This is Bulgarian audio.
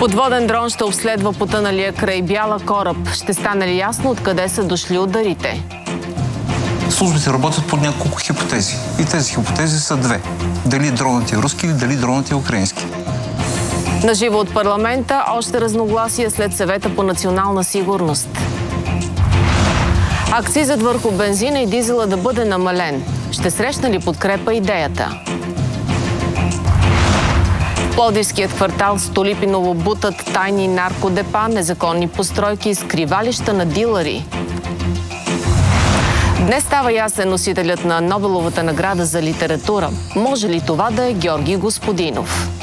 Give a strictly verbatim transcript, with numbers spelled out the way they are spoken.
Подводен дрон ще обследва потъналия край Бяла кораб. Ще стане ли ясно откъде са дошли ударите? Службите работят по няколко хипотези. И тези хипотези са две. Дали дронът е руски или дали дронът е украински. Наживо от парламента още разногласия след съвета по национална сигурност. Акцизът върху бензина и дизела да бъде намален. Ще срещна ли подкрепа идеята? В Пловдивският квартал Столипиново бутат тайни наркодепа, незаконни постройки и скривалища на дилъри. Днес става ясен носителят на Нобеловата награда за литература. Може ли това да е Георги Господинов?